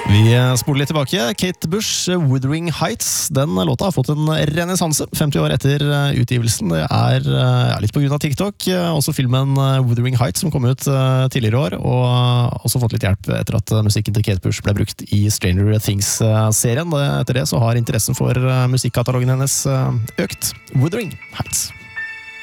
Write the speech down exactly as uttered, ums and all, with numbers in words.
Vi spoler litt tilbake. Kate Bush, Wuthering Heights. Den låta har fått en renessanse femti år etter utgivelsen. Det er ja, litt på grunn av TikTok. Også filmen Wuthering Heights som kom ut tidligere i år, og også fått litt hjelp etter at musikken til Kate Bush ble brukt i Stranger Things-serien. Etter det så har interessen for musikkatalogen hennes økt. Wuthering Heights.